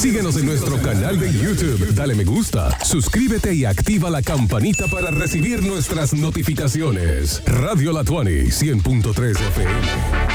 Síguenos en nuestro canal de YouTube. Dale me gusta, suscríbete y activa la campanita para recibir nuestras notificaciones. Radio La Tuani, 100.3 FM.